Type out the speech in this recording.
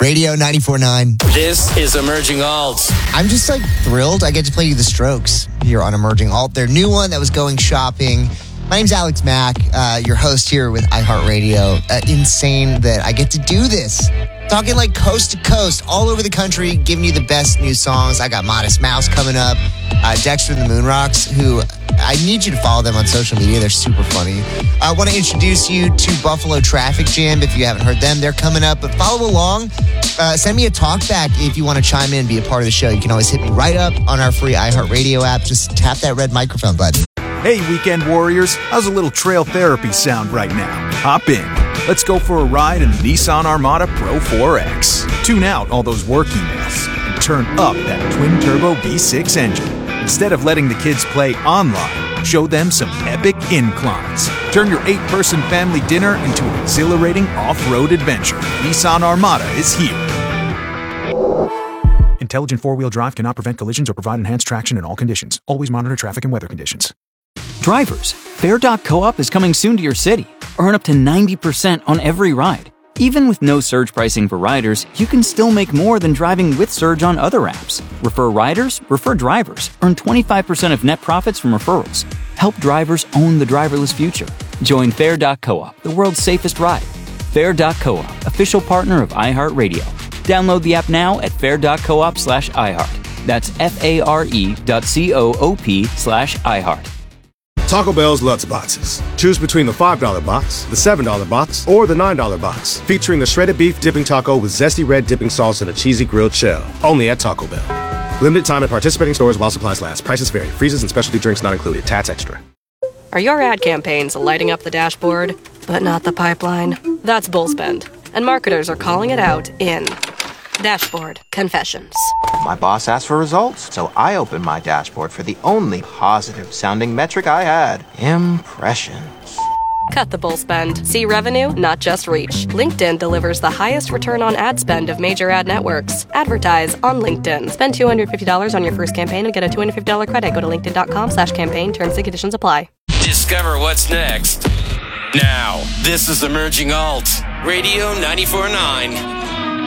Radio 94.9. This is Emerging Alt. I'm just thrilled I get to play you The Strokes here on Emerging Alt. Their new one that was going shopping. My name's Alex Mack, your host here with iHeartRadio. Insane that I get to do this. Talking coast to coast, all over the country, giving you the best new songs. I got Modest Mouse coming up. Dexter and the Moonrocks, who I need you to follow them on social media. They're super funny. I want to introduce you to Buffalo Traffic Jam. If you haven't heard them, they're coming up. But follow along. Send me a talkback if you want to chime in and be a part of the show. You can always hit me right up on our free iHeartRadio app. Just tap that red microphone button. Hey, weekend warriors. How's a little trail therapy sound right now? Hop in. Let's go for a ride in the Nissan Armada Pro 4X. Tune out all those work emails and turn up that twin-turbo V6 engine. Instead of letting the kids play online, show them some epic inclines. Turn your 8-person family dinner into an exhilarating off-road adventure. Nissan Armada is here. Intelligent four-wheel drive cannot prevent collisions or provide enhanced traction in all conditions. Always monitor traffic and weather conditions. Drivers, Fair.coop is coming soon to your city. Earn up to 90% on every ride. Even with no surge pricing for riders, you can still make more than driving with Surge on other apps. Refer riders, refer drivers. Earn 25% of net profits from referrals. Help drivers own the driverless future. Join Fair.coop, the world's safest ride. Fair.coop, official partner of iHeartRadio. Download the app now at fair.coop/iHeart. That's FARE.coop/iHeart. Taco Bell's Lutz Boxes. Choose between the $5 box, the $7 box, or the $9 box. Featuring the shredded beef dipping taco with zesty red dipping sauce and a cheesy grilled shell. Only at Taco Bell. Limited time at participating stores while supplies last. Prices vary. Freezes and specialty drinks not included. Tats extra. Are your ad campaigns lighting up the dashboard, but not the pipeline? That's Bullspend. And marketers are calling it out in Dashboard Confessions. My boss asked for results, so I opened my dashboard for the only positive-sounding metric I had. Impressions. Cut the bull spend. See revenue, not just reach. LinkedIn delivers the highest return on ad spend of major ad networks. Advertise on LinkedIn. Spend $250 on your first campaign and get a $250 credit. Go to linkedin.com/campaign. Terms and conditions apply. Discover what's next. Now, this is Emerging Alt. Radio 94.9.